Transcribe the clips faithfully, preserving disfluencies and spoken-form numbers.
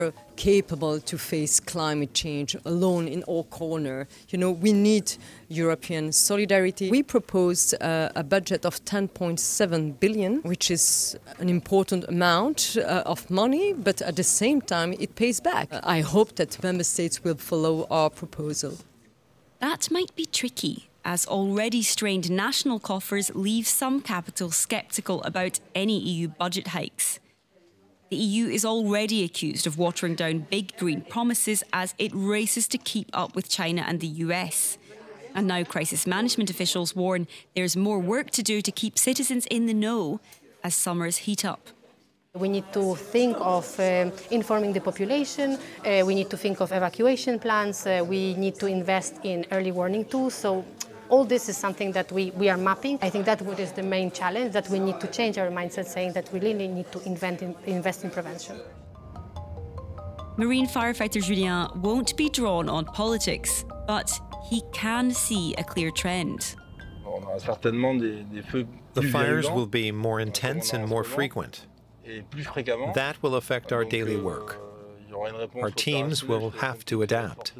Capable to face climate change alone in all corners. You know, we need European solidarity. We proposed uh, a budget of ten point seven billion, which is an important amount uh, of money, but at the same time it pays back. I hope that member states will follow our proposal. That might be tricky, as already strained national coffers leave some capitals sceptical about any E U budget hikes. The E U is already accused of watering down big green promises as it races to keep up with China and the U S. And now crisis management officials warn there's more work to do to keep citizens in the know as summers heat up. We need to think of um, informing the population, uh, we need to think of evacuation plans, uh, we need to invest in early warning tools. So all this is something that we, we are mapping. I think that is the main challenge, that we need to change our mindset, saying that we really need to invent in, invest in prevention. Marine firefighter Julien won't be drawn on politics, but he can see a clear trend. The fires will be more intense and more frequent. That will affect our daily work. Our teams will have to adapt.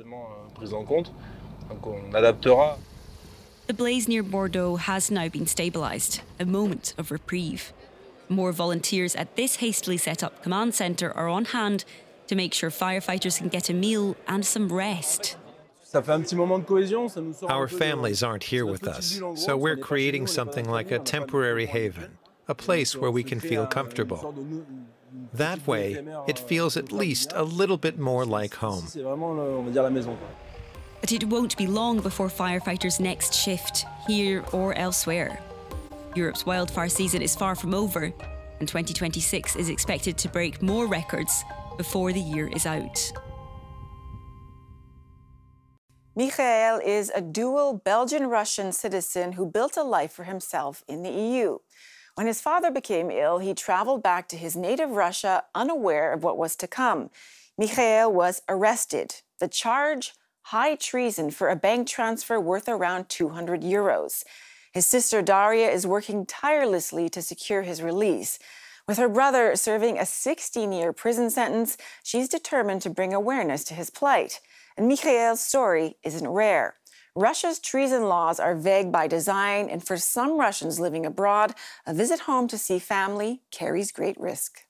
The blaze near Bordeaux has now been stabilised, a moment of reprieve. More volunteers at this hastily set up command centre are on hand to make sure firefighters can get a meal and some rest. Our families aren't here with us, so we're creating something like a temporary haven, a place where we can feel comfortable. That way, it feels at least a little bit more like home. But it won't be long before firefighters' next shift, here or elsewhere. Europe's wildfire season is far from over, and twenty twenty-six is expected to break more records before the year is out. Michael is a dual Belgian-Russian citizen who built a life for himself in the E U. When his father became ill, he traveled back to his native Russia unaware of what was to come. Michael was arrested. The charge? High treason for a bank transfer worth around two hundred euros. His sister Daria is working tirelessly to secure his release. With her brother serving a sixteen-year prison sentence, she's determined to bring awareness to his plight. And Michael's story isn't rare. Russia's treason laws are vague by design, and for some Russians living abroad, a visit home to see family carries great risk.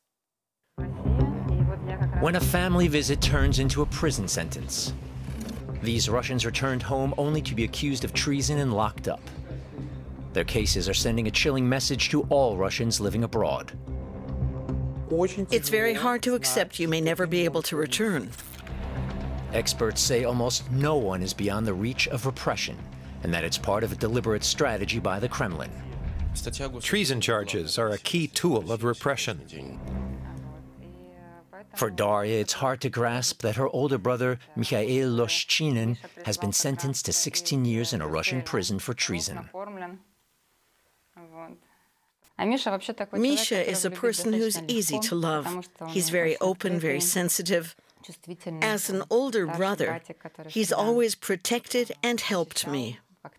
When a family visit turns into a prison sentence, these Russians returned home only to be accused of treason and locked up. Their cases are sending a chilling message to all Russians living abroad. It's very hard to accept you may never be able to return. Experts say almost no one is beyond the reach of repression, and that it's part of a deliberate strategy by the Kremlin. Treason charges are a key tool of repression. For Daria, it's hard to grasp that her older brother, Mikhail Loshchinin, has been sentenced to sixteen years in a Russian prison for treason. Misha is a person who's easy to love. He's very open, very sensitive. As an older brother, he's always protected and helped me.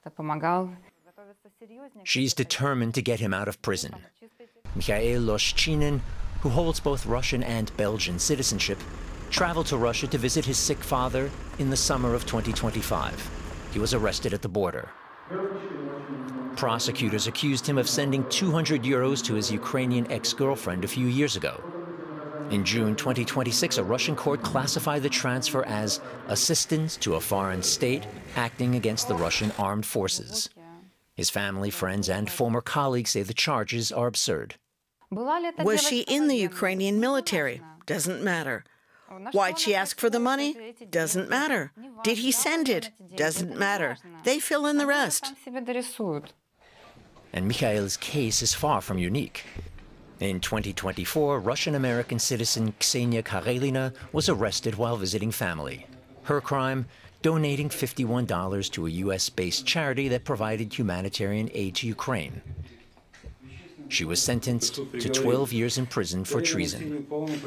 She's determined to get him out of prison. Mikhail Loshchinin, who holds both Russian and Belgian citizenship, traveled to Russia to visit his sick father in the summer of twenty twenty-five. He was arrested at the border. Prosecutors accused him of sending two hundred euros to his Ukrainian ex-girlfriend a few years ago. In June twenty twenty-six, a Russian court classified the transfer as assistance to a foreign state acting against the Russian armed forces. His family, friends, and former colleagues say the charges are absurd. Was she in the Ukrainian military? Doesn't matter. Why'd she ask for the money? Doesn't matter. Did he send it? Doesn't matter. They fill in the rest. And Mikhail's case is far from unique. In twenty twenty-four, Russian-American citizen Ksenia Karelina was arrested while visiting family. Her crime? Donating fifty-one dollars to a U S-based charity that provided humanitarian aid to Ukraine. She was sentenced to twelve years in prison for treason.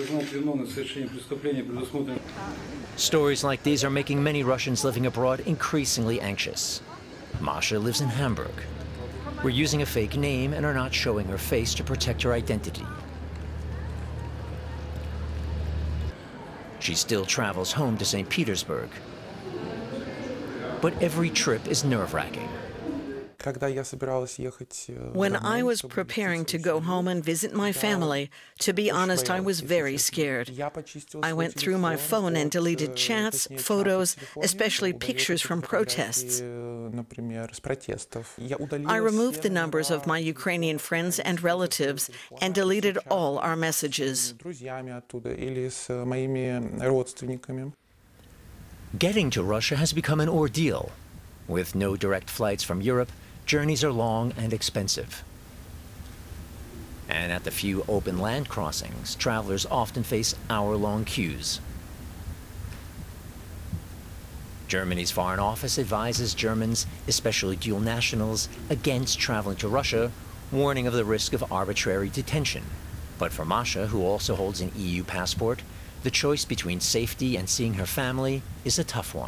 Stories like these are making many Russians living abroad increasingly anxious. Masha lives in Hamburg. We're using a fake name and are not showing her face to protect her identity. She still travels home to Saint Petersburg. But every trip is nerve-wracking. When I was preparing to go home and visit my family, to be honest, I was very scared. I went through my phone and deleted chats, photos, especially pictures from protests. I removed the numbers of my Ukrainian friends and relatives and deleted all our messages. Getting to Russia has become an ordeal. With no direct flights from Europe, journeys are long and expensive. And at the few open land crossings, travelers often face hour-long queues. Germany's Foreign Office advises Germans, especially dual nationals, against traveling to Russia, warning of the risk of arbitrary detention. But for Masha, who also holds an E U passport, the choice between safety and seeing her family is a tough one.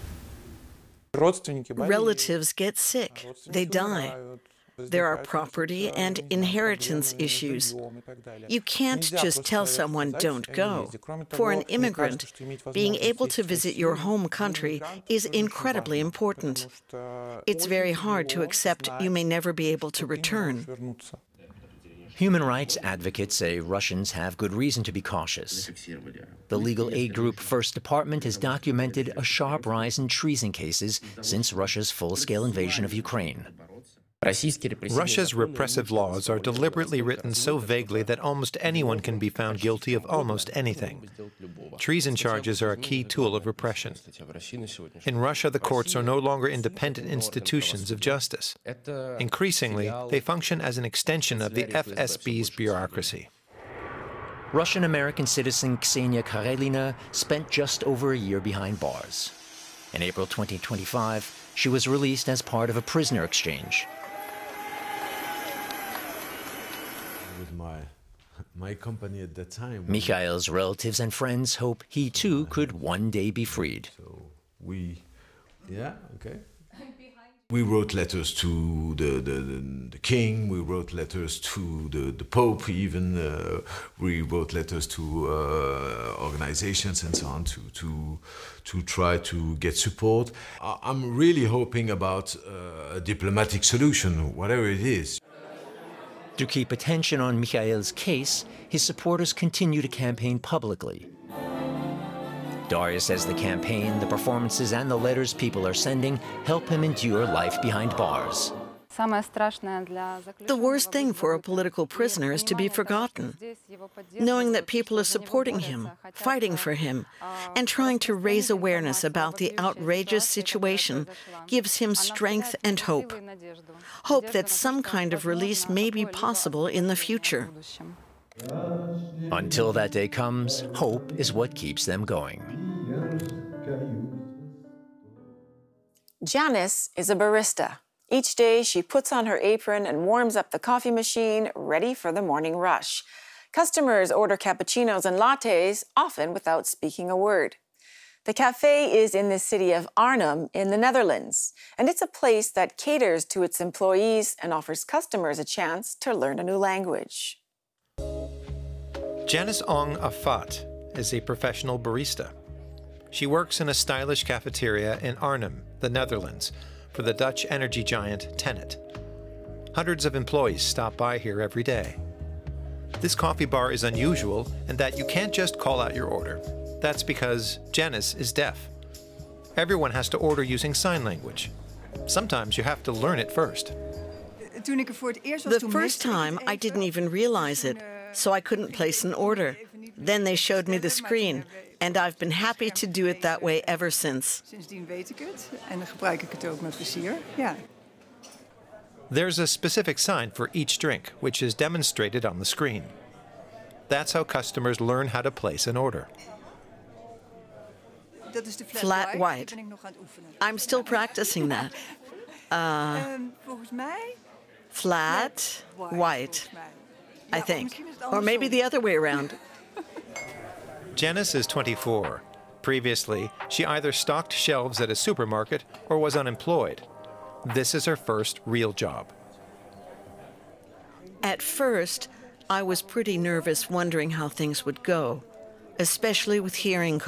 Relatives get sick, they die. There are property and inheritance issues. You can't just tell someone, don't go. For an immigrant, being able to visit your home country is incredibly important. It's very hard to accept you may never be able to return. Human rights advocates say Russians have good reason to be cautious. The legal aid group First Department has documented a sharp rise in treason cases since Russia's full-scale invasion of Ukraine. Russia's repressive laws are deliberately written so vaguely that almost anyone can be found guilty of almost anything. Treason charges are a key tool of repression. In Russia, the courts are no longer independent institutions of justice. Increasingly, they function as an extension of the F S B's bureaucracy. Russian-American citizen Ksenia Karelina spent just over a year behind bars. In April twenty twenty-five, she was released as part of a prisoner exchange. My company at that time. Mikhail's relatives and friends hope he too could one day be freed. So we, yeah, okay. We wrote letters to the, the, the, the king, we wrote letters to the, the Pope even, uh, we wrote letters to uh, organizations and so on to, to, to try to get support. I'm really hoping about uh, a diplomatic solution, whatever it is. To keep attention on Mikhail's case, his supporters continue to campaign publicly. Daria says the campaign, the performances, and the letters people are sending help him endure life behind bars. The worst thing for a political prisoner is to be forgotten. Knowing that people are supporting him, fighting for him, and trying to raise awareness about the outrageous situation gives him strength and hope. Hope that some kind of release may be possible in the future. Until that day comes, hope is what keeps them going. Janice is a barista. Each day, she puts on her apron and warms up the coffee machine, ready for the morning rush. Customers order cappuccinos and lattes, often without speaking a word. The cafe is in the city of Arnhem in the Netherlands, and it's a place that caters to its employees and offers customers a chance to learn a new language. Janice Ong Afat is a professional barista. She works in a stylish cafeteria in Arnhem, the Netherlands, for the Dutch energy giant TenneT. Hundreds of employees stop by here every day. This coffee bar is unusual in that you can't just call out your order. That's because Janice is deaf. Everyone has to order using sign language. Sometimes you have to learn it first. The first time, I didn't even realize it, so I couldn't place an order. Then they showed me the screen, and I've been happy to do it that way ever since. There's a specific sign for each drink, which is demonstrated on the screen. That's how customers learn how to place an order. Flat white. I'm still practicing that. Uh, flat white, I think. Or maybe the other way around. Janice is twenty-four. Previously, she either stocked shelves at a supermarket or was unemployed. This is her first real job. At first, I was pretty nervous, wondering how things would go. especially with hearing